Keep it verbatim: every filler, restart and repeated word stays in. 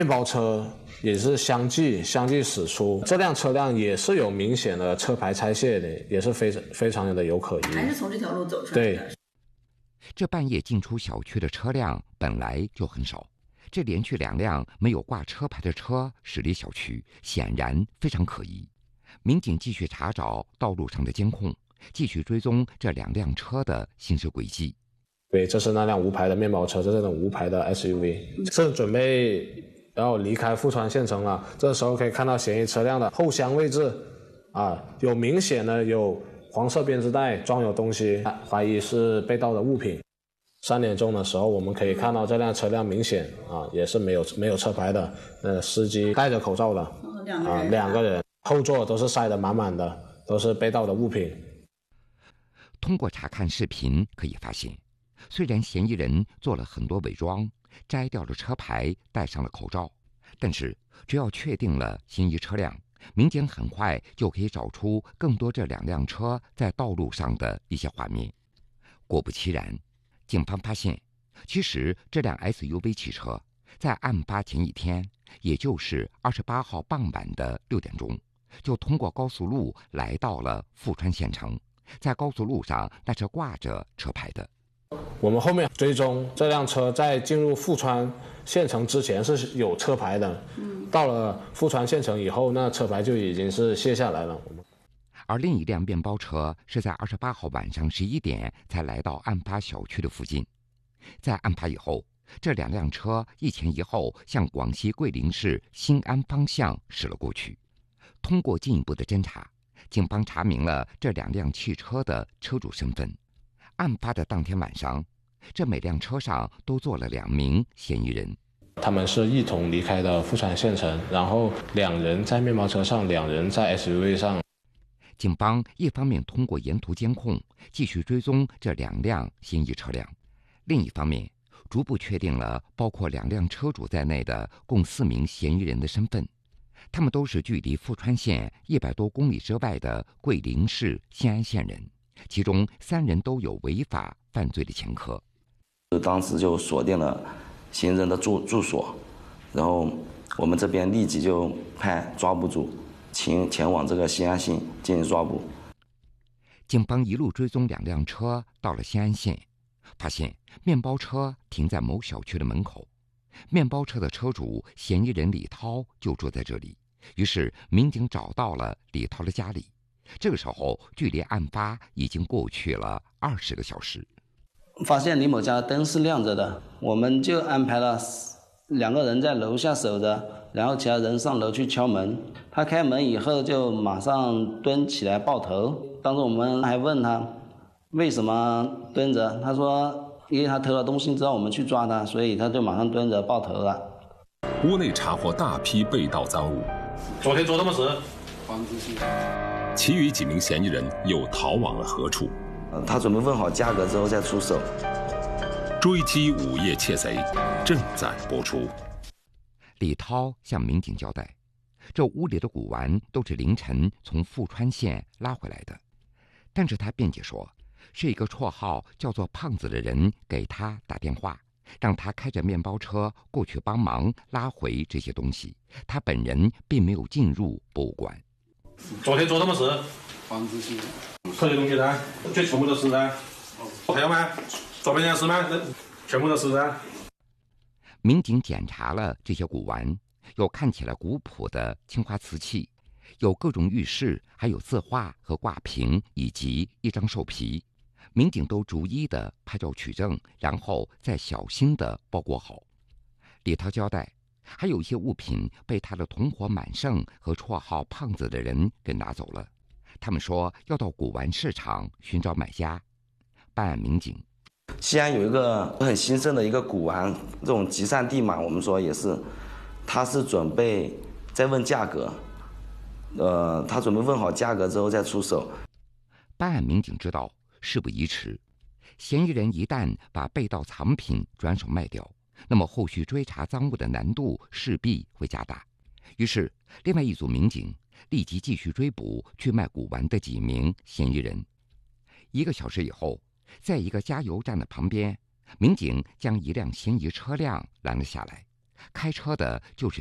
面包车也是相继相继驶出，这辆车辆也是有明显的车牌拆卸的，也是非常非常的有可疑。 还是从这条路走出来对。 的。 这半夜进出小区的车辆本来就很少，这连续两辆没有挂车牌的车驶离小区，显然非常可疑。民警继续查找道路上的监控，继续追踪这两辆车的行驶轨迹。 对，这是那辆无牌的面包车，这是那种无牌的 S U V， 是准备要离开富川县城了。这时候可以看到嫌疑车辆的后厢位置啊，有明显的有黄色编织袋装有东西，怀疑是被盗的物品。三点钟的时候，我们可以看到这辆车辆明显啊也是没有没有车牌的，呃，司机戴着口罩的， 哦、两个人、 啊，两个人，后座都是塞得满满的，都是被盗的物品。 通过查看视频可以发现，虽然嫌疑人做了很多伪装，摘掉了车牌，戴上了口罩，但是只要确定了嫌疑车辆，民警很快就可以找出更多这两辆车在道路上的一些画面。果不其然，警方发现，其实这辆 S U V 汽车在案发前一天，也就是二十八号傍晚的六点钟，就通过高速路来到了富川县城。在高速路上，那是挂着车牌的。 我们后面追踪这辆车在进入富川县城之前是有车牌的，嗯，到了富川县城以后，那车牌就已经是卸下来了。 而另一辆面包车是在二十八号晚上十一点才来到案发小区的附近。在案发以后，这两辆车一前一后向广西桂林市新安方向驶了过去。通过进一步的侦查，警方查明了这两辆汽车的车主身份。案发的当天晚上，这每辆车上都坐了两名嫌疑人。 他们是一同离开的富川县城，然后两人在面包车上，两人在 S U V 上。 警方一方面通过沿途监控继续追踪这两辆嫌疑车辆，另一方面逐步确定了包括两辆车主在内的共四名嫌疑人的身份。他们都是距离富川县一百多公里之外的桂林市新安县人，其中三人都有违法犯罪的前科。 当时就锁定了嫌疑人的住住所，然后我们这边立即就派抓捕组前前往这个新安县进行抓捕。 警方一路追踪两辆车，到了新安县，发现面包车停在某小区的门口，面包车的车主嫌疑人李涛就住在这里。于是民警找到了李涛的家里。这个时候，距离案发已经过去了二十个小时。 发现李某家的灯是亮着的，我们就安排了两个人在楼下守着，然后其他人上楼去敲门。他开门以后就马上蹲起来抱头。当时我们还问他为什么蹲着，他说因为他偷了东西之后我们去抓他，所以他就马上蹲着抱头了。 屋内查获大批被盗赃物。 昨天做什么事？ 其余几名嫌疑人又逃往了何处？ 他准备问好价格之后再出手。 追击午夜窃贼正在播出。 李涛向民警交代，这屋里的古玩都是凌晨从富川县拉回来的，但是他辩解说，是一个绰号叫做胖子的人给他打电话，让他开着面包车过去帮忙拉回这些东西，他本人并没有进入博物馆。 昨天做什么事？ 房子去这些东西呢？这全部都是噻。还有吗？做别件事吗？全部都是噻。 民警检查了这些古玩，有看起来古朴的青花瓷器，有各种玉饰，还有字画和挂屏，以及一张兽皮。民警都逐一的拍照取证，然后再小心的包裹好。李涛交代，还有一些物品被他的同伙满胜和绰号胖子的人给拿走了。他们说要到古玩市场寻找买家。办案民警， 西安有一个很兴盛的一个古玩，这种集散地嘛，我们说也是，他是准备再问价格，呃，他准备问好价格之后再出手。 办案民警知道事不宜迟，嫌疑人一旦把被盗藏品转手卖掉，那么后续追查赃物的难度势必会加大。于是，另外一组民警立即继续追捕去卖古玩的几名嫌疑人。一个小时以后，在一个加油站的旁边，民警将一辆嫌疑车辆拦了下来。 开车的就是